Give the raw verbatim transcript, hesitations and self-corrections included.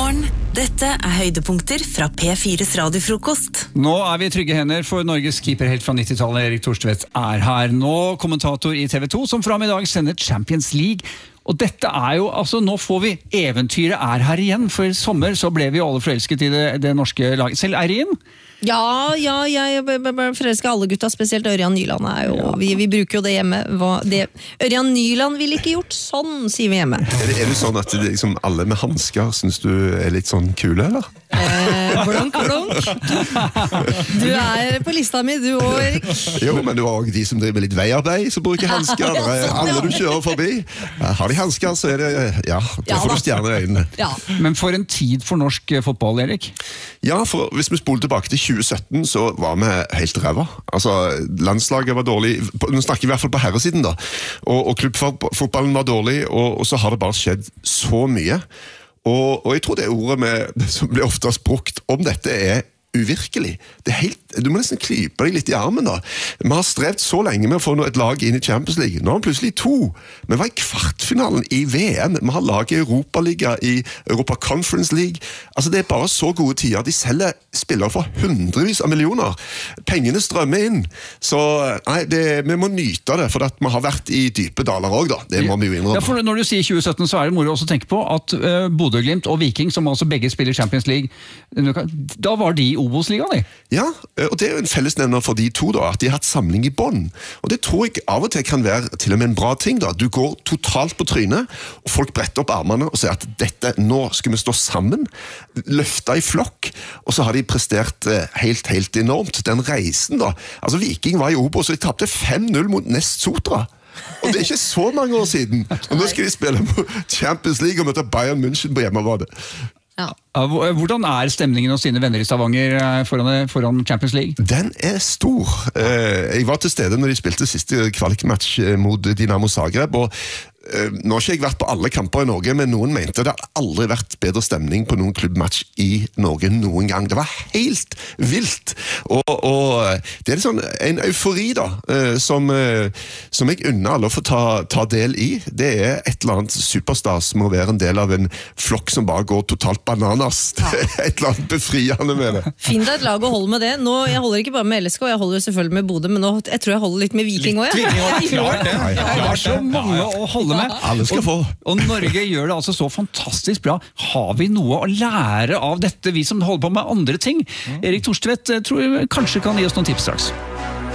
Morgen, dette er høydepunkter fra P fires radiofrokost. Nå er vi i trygge hender, for Norges keeper helt fra nittitallet, Erik Thorstvedt, er her. Nå kommentator i T V to, som fra i dag sender Champions League. Og dette er jo, altså nå får vi eventyret er her igjen, for i sommer så ble vi alle forelsket i det, det norske laget. Selv Eirin? Ja, ja, jeg forelsker alle gutta, spesielt Ørjan Nyland er jo, ja. vi, vi bruker jo det hjemme. Hva, det, Ørjan Nyland ville ikke gjort sånn, sier vi hjemme. Er det, er det sånn at det, liksom, alle med handsker synes du er litt sånn kule, eller? Eh, blonk, blonk. Du er på lista mi, du også, Erik. Jo, men du har også de som driver litt veiarbeid, som bruker handsker. Alle du kjører forbi. Har de handsker, så er det, ja, da ja, får du stjerner i øynene. Ja. Men for en tid for norsk fotball, Erik? Ja, for hvis vi spoler tilbake til tjue sytten, så var vi helt ræva. Altså, landslaget var dårlig, nå snakker vi i hvert fall på herresiden da, og, og klubbfotballen var dårlig, og, og så har det bare skjedd så mye. Og, og jeg tror det ordet med, som blir oftest brukt om dette er uvirkelig. Det er helt, du må nesten klype deg litt i armen da. Vi har strevd så lenge med å få et lag inn i Champions League. Nå har vi plutselig to. Vi var i kvartfinalen i V M. Vi har laget i Europaliga, i Europa Conference League. Altså det er bare så gode tider. De selger spillere for hundrevis av millioner. Pengene strømmer inn. Så nei, det, vi må nyte det, for at vi har vært i dype daler også da. Det må vi jo innrømme. Ja, for når du sier tjue sytten, så er det moro også å tenke på at uh, Bodø Glimt og Viking, som altså begge spiller Champions League, da var de Obos-ligaen de? Ja, og det er jo en fellesnevner for de to da, at de har hatt samling i bånd. Og det tror jeg av og til kan være til og med en bra ting da. Du går totalt på trynet, og folk bretter opp armene og sier at dette, nå skal vi stå sammen, løfte i flokk, og så har de prestert helt, helt enormt. Den reisen da, altså Viking var i Obos, og de tapte fem null mot Nest Sotra. Og det er ikke så mange år siden. Og nå skal de spille Champions League og møte Bayern München på hjemmebane. Ja. Hvordan er stemningen hos sine venner i Stavanger foran, foran Champions League? Den er stor. Jeg var til stede når de spilte siste kvalikmatch mot Dinamo Zagreb, og nå har ikke jeg vært på alle kamper i Norge, men noen mente det har aldri vært bedre stemning på noen klubbmatch i Norge noen gang. Det var helt vilt. Og, og det er sånn, en eufori da, som, som jeg unner alle å få ta, ta del i. Det er et eller annet superstas med å være en del av en flokk som bare går totalt bananas. Ja. Det er et eller annet befriende med det. Finn deg et lag og hold med det. Nå, jeg holder ikke bare med L S K, jeg holder selvfølgelig med Bodø, men nå, jeg tror jeg holder litt med Viking også. Litt Viking også, klart det. Det er så mange å holde med. Alle skal få. Og, og Norge gjør det altså så fantastisk bra. Har vi noe å lære av dette, vi som holder på med andre ting? Erik Thorstvedt tror jeg kanskje kan gi oss noen tips straks.